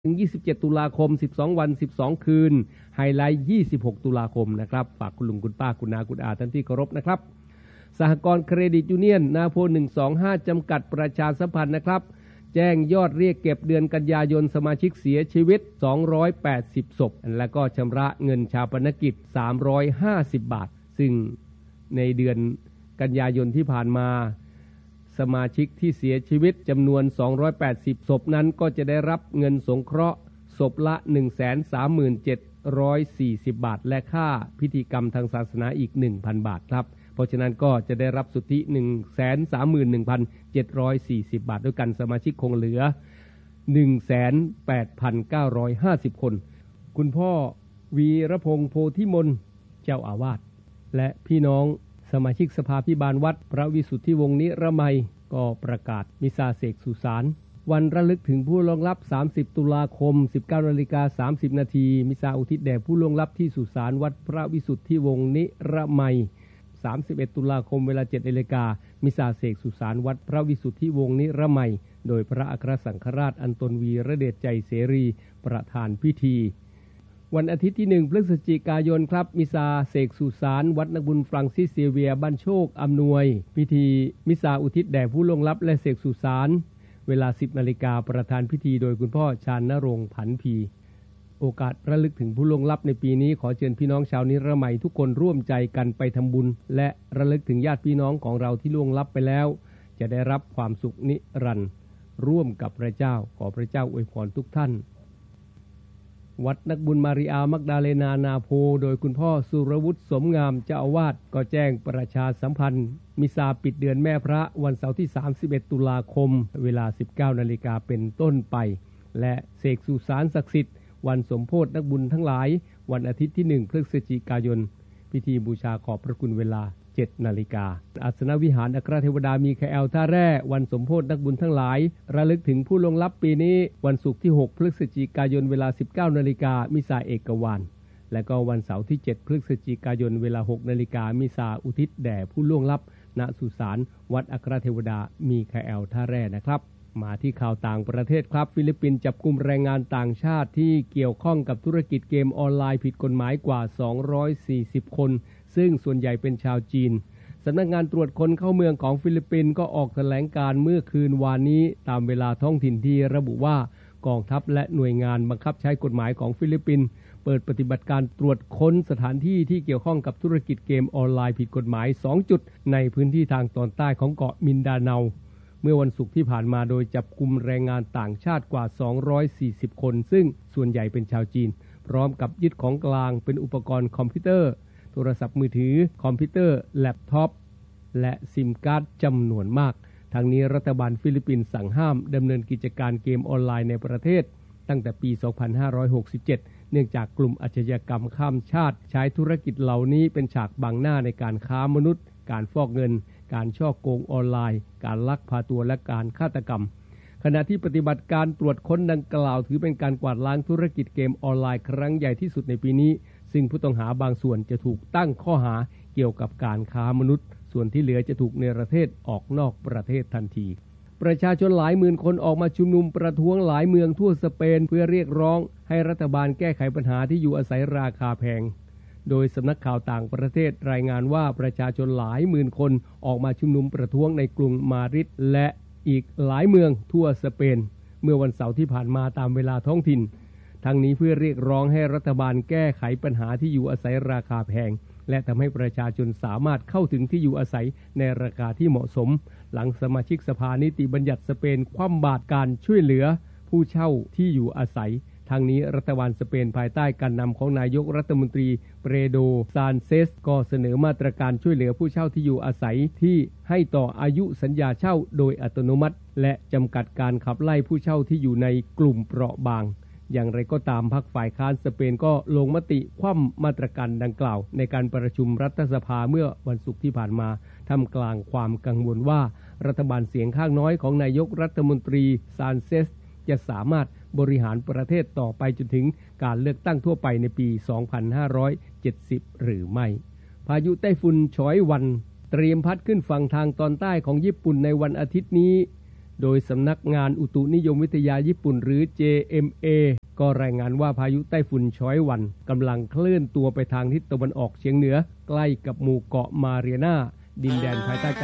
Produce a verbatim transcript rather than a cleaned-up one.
ถึงยี่สิบเจ็ดตุลาคมสิบสองวันสิบสองคืนไฮไลท์ยี่สิบหกตุลาคมนะครับฝากคุณลุงคุณป้าคุณนาคุณอาท่านที่เคารพนะครับสหกรณ์เครดิตยูเนียนนาโพหนึ่งสองห้าจำกัดประชาสัมพันธ์นะครับแจ้งยอดเรียกเก็บเดือนกันยายนสมาชิกเสียชีวิตสองร้อยแปดสิบศพและก็ชำระเงินชาปนกิจสามร้อยห้าสิบบาทซึ่งในเดือนกันยายนที่ผ่านมาสมาชิกที่เสียชีวิตจำนวนสองร้อยแปดสิบศพนั้นก็จะได้รับเงินสงเคราะห์ศพละ หนึ่งแสนสามหมื่นเจ็ดร้อยสี่สิบ บาทและค่าพิธีกรรมทางศาสนาอีก หนึ่งพัน บาทครับเพราะฉะนั้นก็จะได้รับสุทธิ หนึ่งแสนสามหมื่นหนึ่งพันเจ็ดร้อยสี่สิบ บาทด้วยกันสมาชิกคงเหลือ หนึ่งแสนแปดพันเก้าร้อยห้าสิบ คนคุณพ่อวีรพงษ์โพธิมนเจ้าอาวาสและพี่น้องสมาชิกสภาภิบาลวัดพระวิสุทธิวงศ์นิรมัยก็ประกาศมิสซาเสกสุสานวันระลึกถึงผู้ล่วงลับสามสิบตุลาคม สิบเก้านาฬิกาสามสิบนาทีมิสซาอุทิศแด่ผู้ล่วงลับที่สุสานวัดพระวิสุทธิวงศ์นิรมัยสามสิบเอ็ดตุลาคมเวลา เจ็ดนาฬิกามิสซาเสกสุสานวัดพระวิสุทธิวงศ์นิรมัยโดยพระอัครสังฆราชอันตนวีระเดชใจเสรีประธานพิธีวันอาทิตย์ที่หนึ่งพฤศจิกายนครับมิสซาเสกสุสานวัดนักบุญฟรังซิสเซเวียบ้านโชคอำนวยพิธีมิสซาอุทิศแด่ผู้ล่วงลับและเสกสุสานเวลา สิบนาฬิกาประธานพิธีโดยคุณพ่อชาญณรงค์ผันพีโอกาสระลึกถึงผู้ล่วงลับในปีนี้ขอเชิญพี่น้องชาวนิรมัยทุกคนร่วมใจกันไปทำบุญและระลึกถึงญาติพี่น้องของเราที่ล่วงลับไปแล้วจะได้รับความสุขนิรันดร์ร่วมกับพระเจ้าขอพระเจ้าอวยพรทุกท่านวัดนักบุญมาริอามักดาเลนานาโพโดยคุณพ่อสุรวุฒิสมงามเจ้าอาวาสก็แจ้งประชาสัมพันธ์มิสซาปิดเดือนแม่พระวันเสาร์ที่สามสิบเอ็ดตุลาคมเวลา สิบเก้านาฬิกาเป็นต้นไปและเสกสุสานศักดิ์สิทธิ์วันสมโภชนักบุญทั้งหลายวันอาทิตย์ที่หนึ่งพฤศจิกายนพิธีบูชาขอบพระคุณเวลาเจ็ดนาฬิกาอาสนวิหารอัครเทวดามีคาแอลท่าแร่วันสมโภชนักบุญทั้งหลายระลึกถึงผู้ล่วงลับปีนี้วันศุกร์ที่หกพฤศจิกายนเวลา สิบเก้านาฬิกามิสซาเอกวานและก็วันเสาร์ที่เจ็ดพฤศจิกายนเวลาหกนาฬิกามิสซาอุทิศแด่ผู้ล่วงลับณสุสานวัดอัครเทวดามีคาแอลท่าแร่นะครับมาที่ข่าวต่างประเทศครับฟิลิปปินส์จับกุมแรงงานต่างชาติที่เกี่ยวข้องกับธุรกิจเกมออนไลน์ผิดกฎหมายกว่าสองร้อยสี่สิบคนซึ่งส่วนใหญ่เป็นชาวจีนสำนักงานตรวจคนเข้าเมืองของฟิลิปปินส์ก็ออกแถลงการเมื่อคืนวานนี้ตามเวลาท้องถิ่นที่ระบุว่ากองทัพและหน่วยงานบังคับใช้กฎหมายของฟิลิปปินส์เปิดปฏิบัติการตรวจค้นสถานที่ที่เกี่ยวข้องกับธุรกิจเกมออนไลน์ผิดกฎหมายสองจุดในพื้นที่ทางตอนใต้ของเกาะมินดาเนาเมื่อวันศุกร์ที่ผ่านมาโดยจับกุมแรงงานต่างชาติกว่าสองร้อยสี่สิบคนซึ่งส่วนใหญ่เป็นชาวจีนพร้อมกับยึดของกลางเป็นอุปกรณ์คอมพิวเตอร์โทรศัพท์มือถือคอมพิวเตอร์แล็ปท็อปและซิมการ์ดจำนวนมากทางนี้รัฐบาลฟิลิปปินส์สั่งห้ามดำเนินกิจการเกมออนไลน์ในประเทศตั้งแต่ปีสองพันห้าร้อยหกสิบเจ็ดเนื่องจากกลุ่มอาชญากรรมข้ามชาติใช้ธุรกิจเหล่านี้เป็นฉากบังหน้าในการค้ามนุษย์การฟอกเงินการฉ้อโกงออนไลน์การลักพาตัวและการฆาตกรรมขณะที่ปฏิบัติการตรวจค้นดังกล่าวถือเป็นการกวาดล้างธุรกิจเกมออนไลน์ครั้งใหญ่ที่สุดในปีนี้ซึ่งผู้ต้องหาบางส่วนจะถูกตั้งข้อหาเกี่ยวกับการค้ามนุษย์ส่วนที่เหลือจะถูกเนรเทศออกนอกประเทศทันทีประชาชนหลายหมื่นคนออกมาชุมนุมประท้วงหลายเมืองทั่วสเปนเพื่อเรียกร้องให้รัฐบาลแก้ไขปัญหาที่อยู่อาศัยราคาแพงโดยสำนักข่าวต่างประเทศรายงานว่าประชาชนหลายหมื่นคนออกมาชุมนุมประท้วงในกรุงมาดริดและอีกหลายเมืองทั่วสเปนเมื่อวันเสาร์ที่ผ่านมาตามเวลาท้องถิ่นทั้งนี้เพื่อเรียกร้องให้รัฐบาลแก้ไขปัญหาที่อยู่อาศัยราคาแพงและทำให้ประชาชนสามารถเข้าถึงที่อยู่อาศัยในราคาที่เหมาะสมหลังสมาชิกสภานิติบัญญัติสเปนคว่ำบาตรการช่วยเหลือผู้เช่าที่อยู่อาศัยทางนี้รัฐบาลสเปนภายใต้การนำของนายกรัฐมนตรีเปโดรซานเซสก็เสนอมาตรการช่วยเหลือผู้เช่าที่อยู่อาศัยที่ให้ต่ออายุสัญญาเช่าโดยอัตโนมัติและจำกัดการขับไล่ผู้เช่าที่อยู่ในกลุ่มเปราะบางอย่างไรก็ตามพรรคฝ่ายค้านสเปนก็ลงมติคว่ำมาตรการดังกล่าวในการประชุมรัฐสภาเมื่อวันศุกร์ที่ผ่านมาท่ามกลางความกังวลว่ารัฐบาลเสียงข้างน้อยของนายกรัฐมนตรีซานเซสจะสามารถบริหารประเทศต่อไปจนถึงการเลือกตั้งทั่วไปในปีสองพันห้าร้อยเจ็ดสิบหรือไม่พายุไต้ฝุ่นฉอยวันเตรียมพัดขึ้นฝั่งทางตอนใต้ของญี่ปุ่นในวันอาทิตย์นี้โดยสำนักงานอุตุนิยมวิทยาญี่ปุ่นหรือ เจ เอ็ม เอ ก็รายงานว่าพายุไต้ฝุ่นช้อยวันกำลังเคลื่อนตัวไปทางทิศตะวันออกเฉียงเหนือใกล้กับหมู่เกาะมาเรียนาดินแดนภายใต้